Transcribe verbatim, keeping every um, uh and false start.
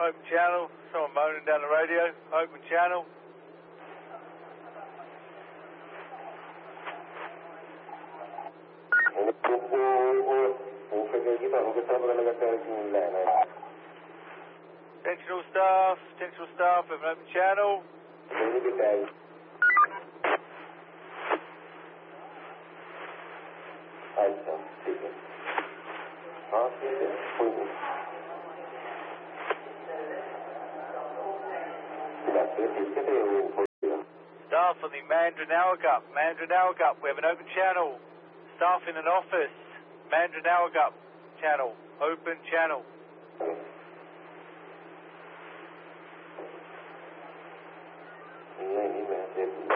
Open channel. Someone moaning down the radio. Open channel. Attentional staff, attentional staff, we have an open channel. Staff on the Mandarin Hour Cup, Mandarin Hour Cup, we have an open channel. Staff in an office, Mandarin Hour Cup channel, open channel. नहीं नहीं मैं